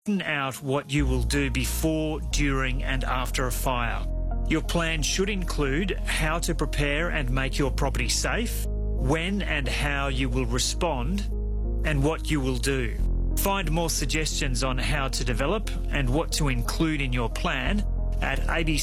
out what you will do before, during and after a fire. Your plan should include how to prepare and make your property safe, when and how you will respond, and what you will do. Find more suggestions on how to develop and what to include in your plan at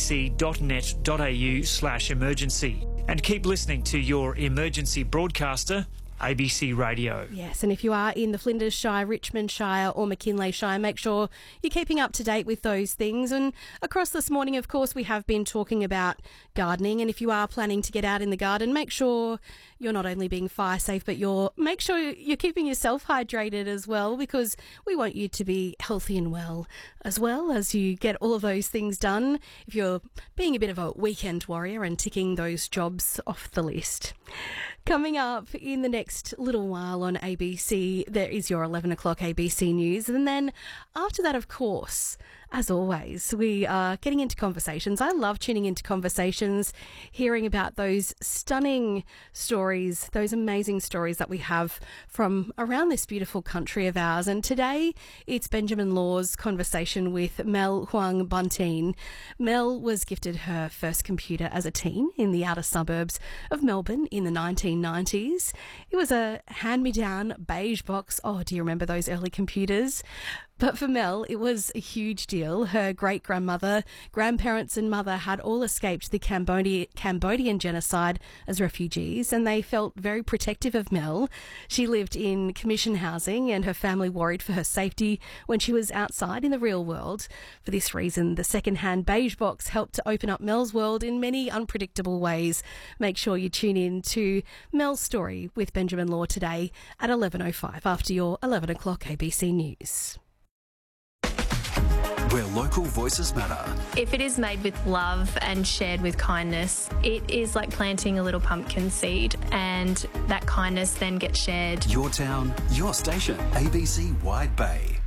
abc.net.au/emergency. And keep listening to your emergency broadcaster, ABC Radio. Yes, and if you are in the Flinders Shire, Richmond Shire or McKinley Shire, make sure you're keeping up to date with those things. And across this morning, of course, we have been talking about gardening. And if you are planning to get out in the garden, make sure you're not only being fire safe, but make sure you're keeping yourself hydrated as well, because we want you to be healthy and well as you get all of those things done, if you're being a bit of a weekend warrior and ticking those jobs off the list. Coming up in the next little while on ABC, there is your 11 o'clock ABC News. And then after that, of course, as always, we are getting into conversations. I love tuning into conversations, hearing about those stunning stories, those amazing stories that we have from around this beautiful country of ours. And today, it's Benjamin Law's conversation with Mel Huang Bunteen. Mel was gifted her first computer as a teen in the outer suburbs of Melbourne in the 1990s. It was a hand-me-down beige box. Oh, do you remember those early computers? But for Mel, it was a huge deal. Her great-grandmother, grandparents and mother had all escaped the Cambodian genocide as refugees, and they felt very protective of Mel. She lived in commission housing, and her family worried for her safety when she was outside in the real world. For this reason, the second-hand beige box helped to open up Mel's world in many unpredictable ways. Make sure you tune in to Mel's story with Benjamin Law today at 11:05 after your 11 o'clock ABC News. Where local voices matter. If it is made with love and shared with kindness, it is like planting a little pumpkin seed, and that kindness then gets shared. Your town, your station, ABC Wide Bay.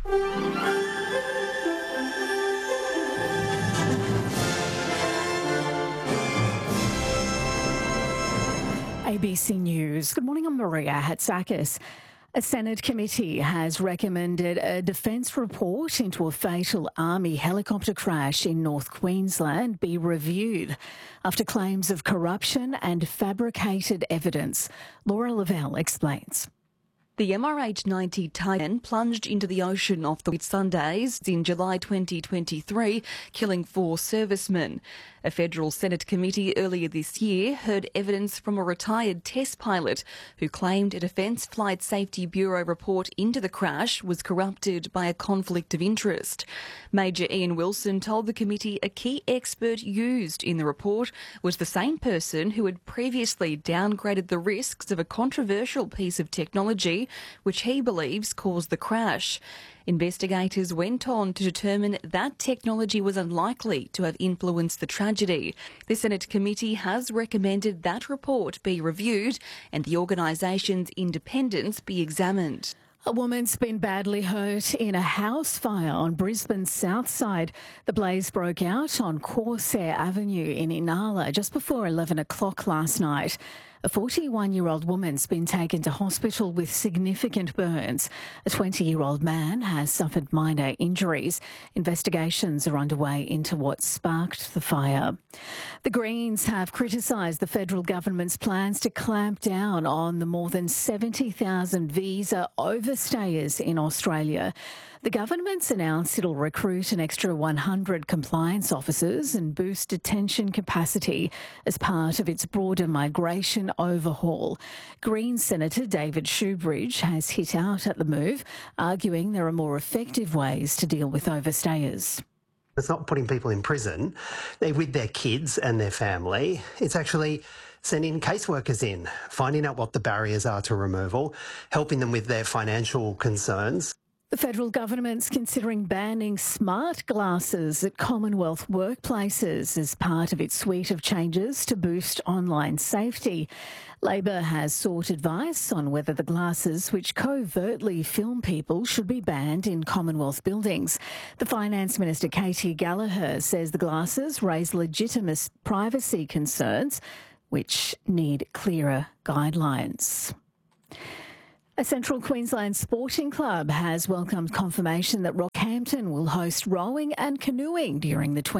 ABC News. Good morning, I'm Maria Hatzakis. A Senate committee has recommended a defence report into a fatal Army helicopter crash in North Queensland be reviewed after claims of corruption and fabricated evidence. Laura Lavelle explains. The MRH-90 Titan plunged into the ocean off the Whitsundays in July 2023, killing 4 servicemen. A federal Senate committee earlier this year heard evidence from a retired test pilot who claimed a Defence Flight Safety Bureau report into the crash was corrupted by a conflict of interest. Major Ian Wilson told the committee a key expert used in the report was the same person who had previously downgraded the risks of a controversial piece of technology which he believes caused the crash. Investigators went on to determine that technology was unlikely to have influenced the tragedy. The Senate committee has recommended that report be reviewed and the organisation's independence be examined. A woman's been badly hurt in a house fire on Brisbane's south side. The blaze broke out on Corsair Avenue in Inala just before 11 o'clock last night. A 41-year-old woman's been taken to hospital with significant burns. A 20-year-old man has suffered minor injuries. Investigations are underway into what sparked the fire. The Greens have criticised the federal government's plans to clamp down on the more than 70,000 visa overstayers in Australia. The government's announced it'll recruit an extra 100 compliance officers and boost detention capacity as part of its broader migration overhaul. Greens Senator David Shoebridge has hit out at the move, arguing there are more effective ways to deal with overstayers. It's not putting people in prison. They're with their kids and their family. It's actually sending caseworkers in, finding out what the barriers are to removal, helping them with their financial concerns. The federal government's considering banning smart glasses at Commonwealth workplaces as part of its suite of changes to boost online safety. Labor has sought advice on whether the glasses which covertly film people should be banned in Commonwealth buildings. The Finance Minister Katie Gallagher says the glasses raise legitimate privacy concerns which need clearer guidelines. A Central Queensland sporting club has welcomed confirmation that Rockhampton will host rowing and canoeing during the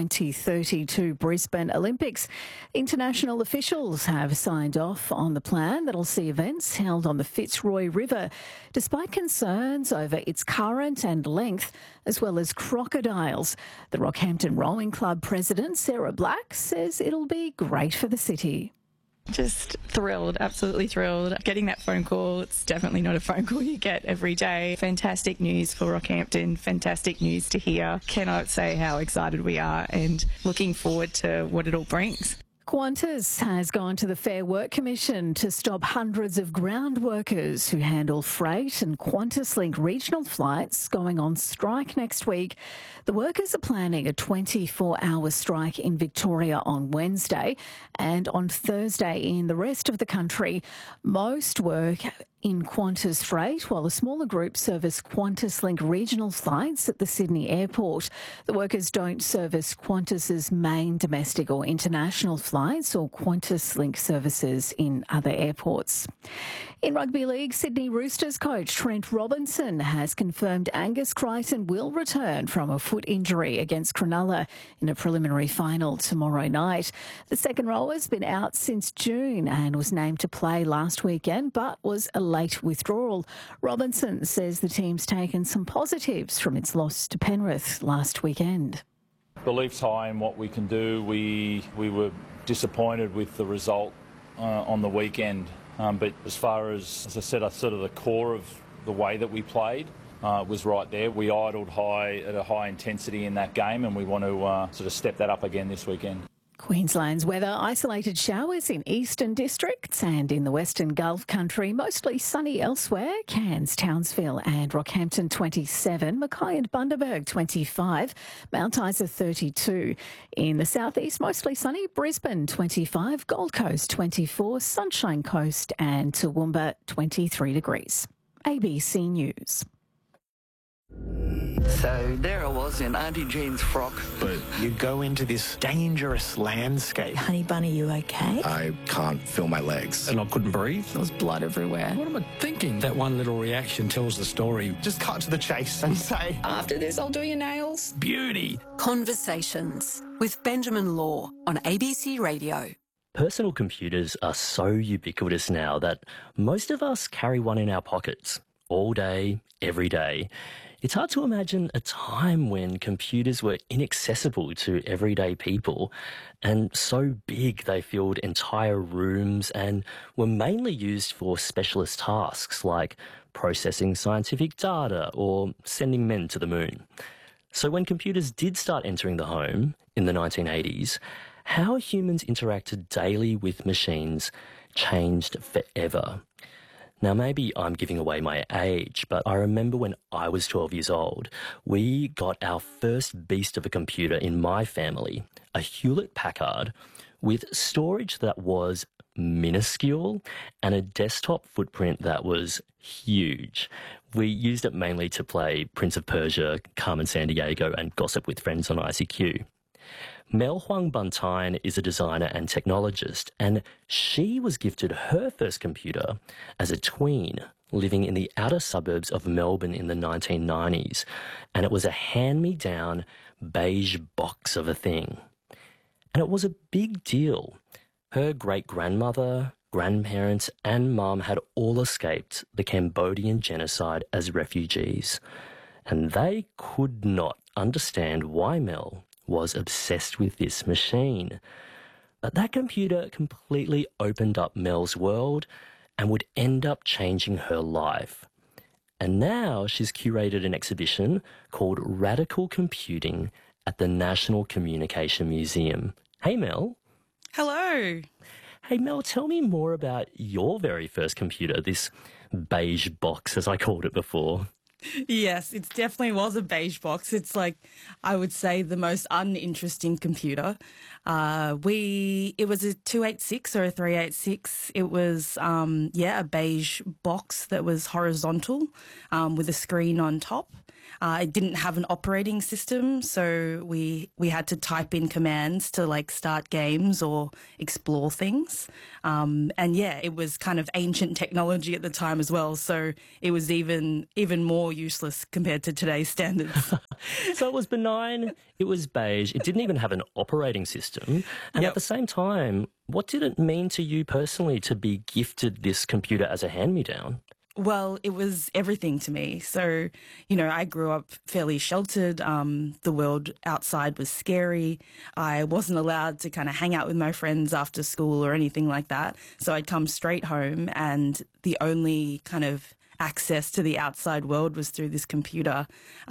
2032 Brisbane Olympics. International officials have signed off on the plan that'll see events held on the Fitzroy River, despite concerns over its current and length, as well as crocodiles. The Rockhampton Rowing Club president, Sarah Black, says it'll be great for the city. Just thrilled, absolutely thrilled. Getting that phone call, it's definitely not a phone call you get every day. Fantastic news for Rockhampton, fantastic news to hear. Cannot say how excited we are and looking forward to what it all brings. Qantas has gone to the Fair Work Commission to stop hundreds of ground workers who handle freight and QantasLink regional flights going on strike next week. The workers are planning a 24-hour strike in Victoria on Wednesday and on Thursday in the rest of the country. Most work in Qantas Freight, while a smaller group service QantasLink regional flights at the Sydney airport. The workers don't service Qantas's main domestic or international flights or QantasLink services in other airports. In rugby league, Sydney Roosters coach Trent Robinson has confirmed Angus Crichton will return from a foot injury against Cronulla in a preliminary final tomorrow night. The second rower's been out since June and was named to play last weekend, but was a late withdrawal. Robinson says the team's taken some positives from its loss to Penrith last weekend. Belief's high in what we can do. We were disappointed with the result on the weekend. But as far as I said, sort of the core of the way that we played was right there. We idled high at a high intensity in that game, and we want to sort of step that up again this weekend. Queensland's weather, isolated showers in eastern districts and in the Western Gulf country, mostly sunny elsewhere. Cairns, Townsville and Rockhampton 27, Mackay and Bundaberg 25, Mount Isa 32. In the southeast, mostly sunny, Brisbane 25, Gold Coast 24, Sunshine Coast and Toowoomba 23 degrees. ABC News. So there I was in Auntie Jean's frock. But you go into this dangerous landscape. Honey Bunny, you okay? I can't feel my legs. And I couldn't breathe. There was blood everywhere. What am I thinking? That one little reaction tells the story. Just cut to the chase and say, after this, I'll do your nails. Beauty. Conversations with Benjamin Law on ABC Radio. Personal computers are so ubiquitous now that most of us carry one in our pockets all day, every day. It's hard to imagine a time when computers were inaccessible to everyday people and so big they filled entire rooms and were mainly used for specialist tasks like processing scientific data or sending men to the moon. So when computers did start entering the home in the 1980s, how humans interacted daily with machines changed forever. Now, maybe I'm giving away my age, but I remember when I was 12 years old, we got our first beast of a computer in my family, a Hewlett-Packard, with storage that was minuscule and a desktop footprint that was huge. We used it mainly to play Prince of Persia, Carmen Sandiego, and gossip with friends on ICQ. Mel Huang Buntine is a designer and technologist, and she was gifted her first computer as a tween living in the outer suburbs of Melbourne in the 1990s, and it was a hand-me-down beige box of a thing. And it was a big deal. Her great-grandmother, grandparents and mum had all escaped the Cambodian genocide as refugees, and they could not understand why Mel was obsessed with this machine. But that computer completely opened up Mel's world and would end up changing her life. And now she's curated an exhibition called Radical Computing at the National Communication Museum. Hey, Mel. Hello. Hey, Mel, tell me more about your very first computer, this beige box, as I called it before. Yes, it definitely was a beige box. It's like, I would say, the most uninteresting computer. It was a 286 or a 386. It was, a beige box that was horizontal with a screen on top. It didn't have an operating system, so we had to type in commands to like start games or explore things. And yeah, it was kind of ancient technology at the time as well, so it was even more useless compared to today's standards. So it was benign, it was beige, it didn't even have an operating system. And at the same time, what did it mean to you personally to be gifted this computer as a hand-me-down? Well, it was everything to me. So, you know, I grew up fairly sheltered. The world outside was scary. I wasn't allowed to kind of hang out with my friends after school or anything like that. So I'd come straight home, and the only kind of access to the outside world was through this computer.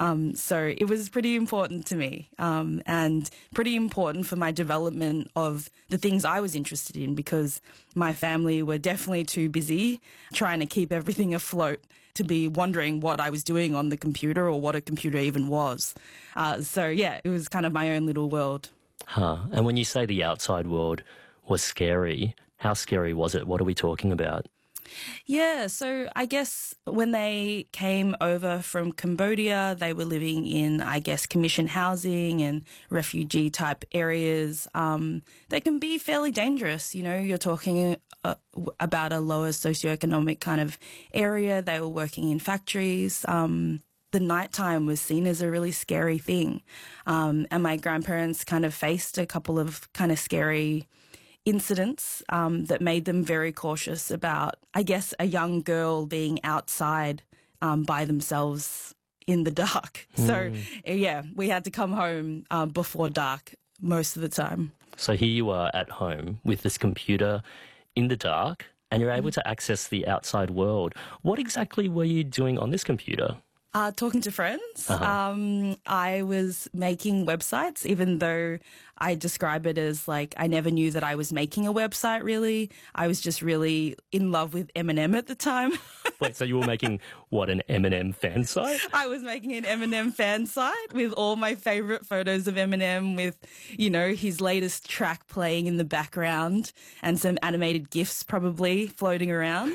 So it was pretty important to me, and pretty important for my development of the things I was interested in, because my family were definitely too busy trying to keep everything afloat to be wondering what I was doing on the computer or what a computer even was. So yeah, it was kind of my own little world. And when you say the outside world was scary, how scary was it? What are we talking about? Yeah, so I guess when they came over from Cambodia, they were living in, I guess, commission housing and refugee type areas. They can be fairly dangerous. You know, you're talking about a lower socioeconomic kind of area. They were working in factories. The nighttime was seen as a really scary thing. And my grandparents kind of faced a couple of kind of scary incidents that made them very cautious about, I guess, a young girl being outside by themselves in the dark. So, yeah, we had to come home before dark most of the time. So here you are at home with this computer in the dark, and you're able to access the outside world. What exactly were you doing on this computer? Talking to friends. I was making websites, even though I describe it as like I never knew that I was making a website, really. I was just really in love with Eminem at the time. Wait, so you were making, what, an Eminem fan site? I was making an Eminem fan site with all my favourite photos of Eminem, with, you know, his latest track playing in the background and some animated GIFs probably floating around.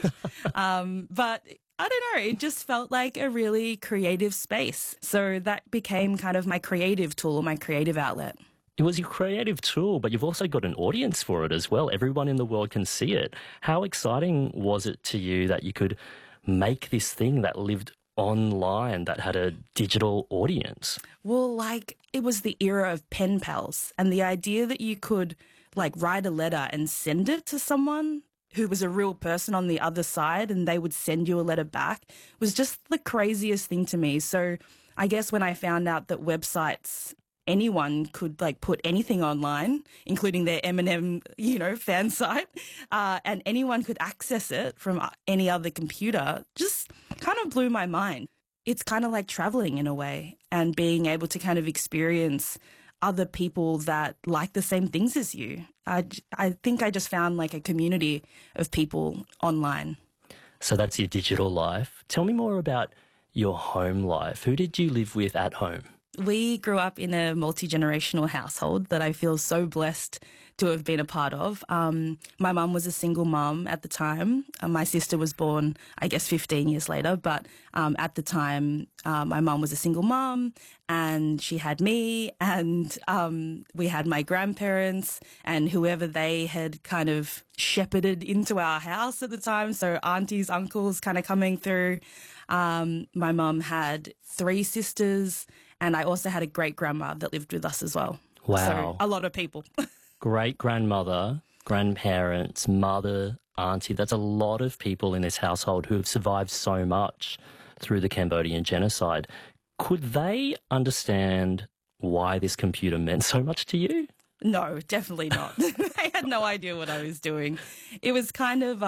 But I don't know, it just felt like a really creative space. So that became kind of my creative tool, my creative outlet. It was your creative tool, but you've also got an audience for it as well. Everyone in the world can see it. How exciting was it to you that you could make this thing that lived online, that had a digital audience? Well, like, it was the era of pen pals, and the idea that you could, like, write a letter and send it to someone who was a real person on the other side, and they would send you a letter back, was just the craziest thing to me. So I guess when I found out that websites, anyone could like put anything online, including their Eminem, you know, fan site, and anyone could access it from any other computer, just kind of blew my mind. It's kind of like traveling in a way, and being able to kind of experience other people that like the same things as you. I think I just found like a community of people online. So that's your digital life. Tell me more about your home life. Who did you live with at home? We grew up in a multi-generational household that I feel so blessed to have been a part of. My mum was a single mum at the time. My sister was born, I guess, 15 years later. But at the time, my mum was a single mum, and she had me, and we had my grandparents and whoever they had kind of shepherded into our house at the time. So aunties, uncles kind of coming through. My mum had 3 sisters, and I also had a great-grandma that lived with us as well. Wow. So a lot of people. Great-grandmother, grandparents, mother, auntie, that's a lot of people in this household who have survived so much through the Cambodian genocide. Could they understand why this computer meant so much to you? No, definitely not. They had no idea what I was doing. It was kind of,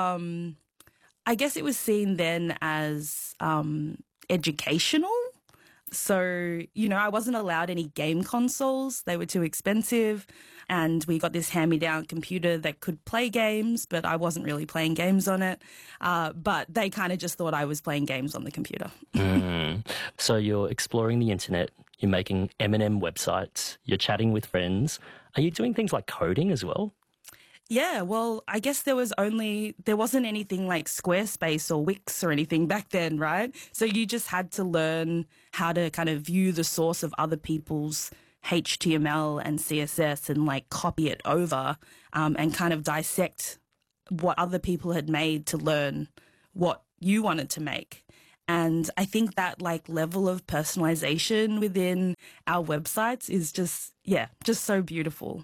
I guess it was seen then as educational. So, you know, I wasn't allowed any game consoles. They were too expensive. And we got this hand-me-down computer that could play games, but I wasn't really playing games on it. But they kind of just thought I was playing games on the computer. So you're exploring the internet, you're making Eminem websites, you're chatting with friends. Are you doing things like coding as well? Yeah, well, I guess there wasn't anything like Squarespace or Wix or anything back then, right? So you just had to learn how to kind of view the source of other people's HTML and CSS and like copy it over and kind of dissect what other people had made to learn what you wanted to make. And I think that like level of personalization within our websites is just so beautiful.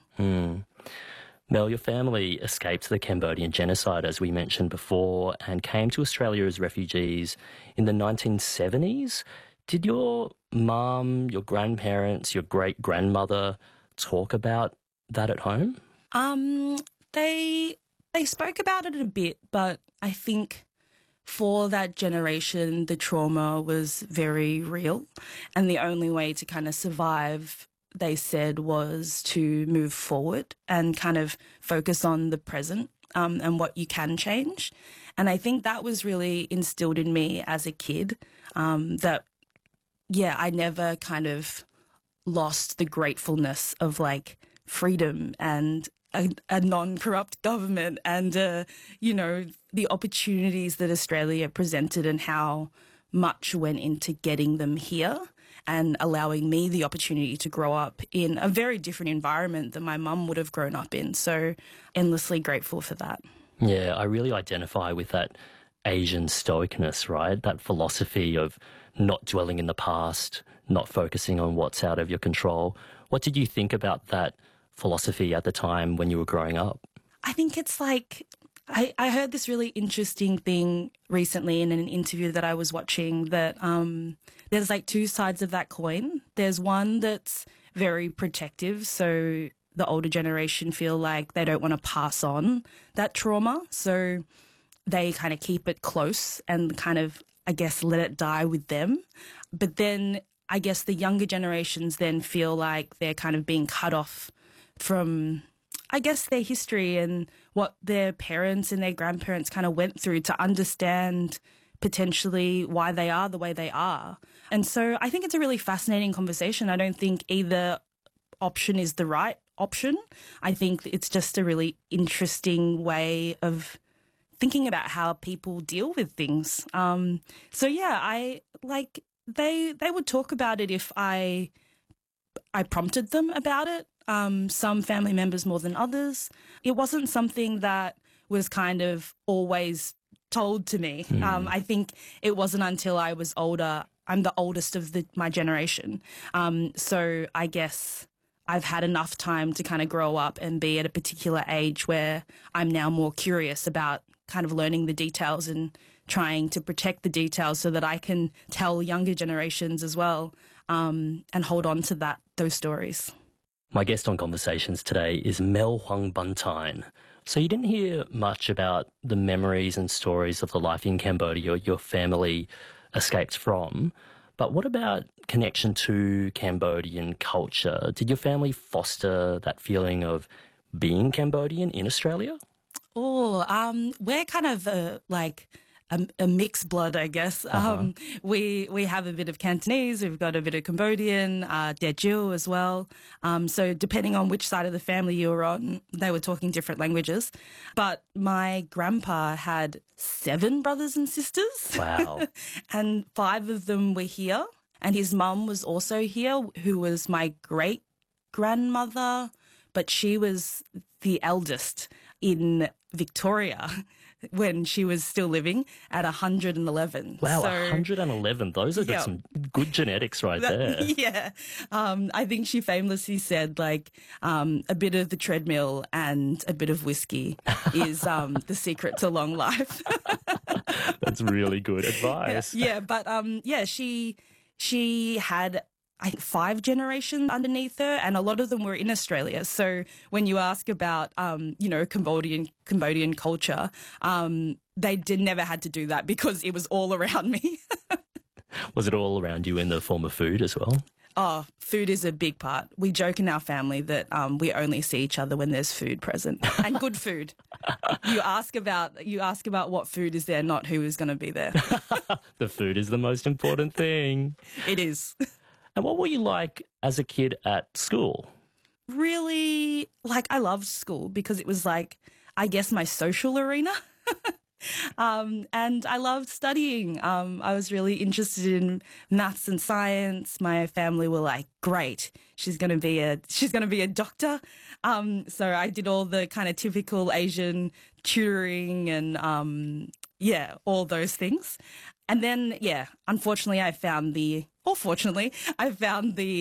Mel, your family escaped the Cambodian genocide, as we mentioned before, and came to Australia as refugees in the 1970s. Did your mum, your grandparents, your great-grandmother talk about that at home? They spoke about it a bit, but I think for that generation, the trauma was very real. And the only way to kind of survive, they said, was to move forward and kind of focus on the present and what you can change. And I think that was really instilled in me as a kid, that, I never kind of lost the gratefulness of like freedom and a non-corrupt government and, the opportunities that Australia presented and how much went into getting them here and allowing me the opportunity to grow up in a very different environment than my mum would have grown up in. So endlessly grateful for that. Yeah, I really identify with that Asian stoicness, right? That philosophy of not dwelling in the past, not focusing on what's out of your control. What did you think about that philosophy at the time when you were growing up? I think it's like, I heard this really interesting thing recently in an interview that I was watching that there's like two sides of that coin. There's one that's very protective, so the older generation feel like they don't want to pass on that trauma, so they kind of keep it close and kind of, I guess, let it die with them. But then I guess the younger generations then feel like they're kind of being cut off from, I guess, their history and what their parents and their grandparents kind of went through to understand potentially why they are the way they are. And so I think it's a really fascinating conversation. I don't think either option is the right option. I think it's just a really interesting way of thinking about how people deal with things. I like they would talk about it if I prompted them about it. Some family members more than others. It wasn't something that was kind of always told to me. I think it wasn't until I was older. I'm the oldest of my generation. So I guess I've had enough time to kind of grow up and be at a particular age where I'm now more curious about kind of learning the details and trying to protect the details so that I can tell younger generations as well and hold on to those stories. My guest on Conversations today is Mel Huang Buntain. So you didn't hear much about the memories and stories of the life in Cambodia your family escaped from, but what about connection to Cambodian culture? Did your family foster that feeling of being Cambodian in Australia? We're kind of a mixed blood, I guess. We have a bit of Cantonese, we've got a bit of Cambodian, Teochew as well. So depending on which side of the family you were on, they were talking different languages. But my grandpa had 7 brothers and sisters. Wow. And 5 of them were here. And his mum was also here, who was my great-grandmother, but she was the eldest in Victoria when she was still living at 111. Wow, 111. Those are some good genetics right there. Yeah. I think she famously said, a bit of the treadmill and a bit of whiskey is the secret to long life. That's really good advice. Yeah, but she had, I think, 5 generations underneath her, and a lot of them were in Australia. So when you ask about, Cambodian culture, they never had to do that because it was all around me. Was it all around you in the form of food as well? Oh, food is a big part. We joke in our family that we only see each other when there's food present, and good food. You ask about what food is there, not who is going to be there. The food is the most important thing. It is. And what were you like as a kid at school? really, like, I loved school because it was like, I guess, my social arena. And I loved studying. I was really interested in maths and science. My family were like, great, she's going to be a doctor. So I did all the kind of typical Asian tutoring and, all those things. And then, unfortunately, I found the